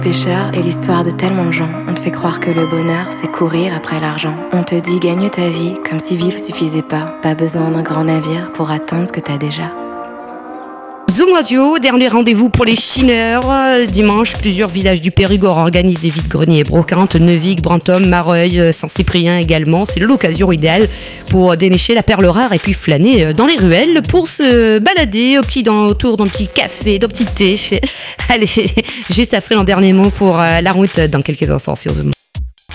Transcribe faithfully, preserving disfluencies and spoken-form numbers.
Pêcheur est l'histoire de tellement de gens. On te fait croire que le bonheur, c'est courir après l'argent. On te dit gagne ta vie, comme si vivre suffisait pas. Pas besoin d'un grand navire pour atteindre ce que t'as déjà. Zoom Radio, dernier rendez-vous pour les chineurs. Dimanche, plusieurs villages du Périgord organisent des vides-greniers et brocantes. Neuvig, Brantôme, Mareuil, Saint-Cyprien également. C'est l'occasion idéale pour dénicher la perle rare et puis flâner dans les ruelles pour se balader au petit, dans, autour d'un petit café, d'un petit thé. Allez, juste après l'en dernier mot pour la route dans quelques instants sur Zoom.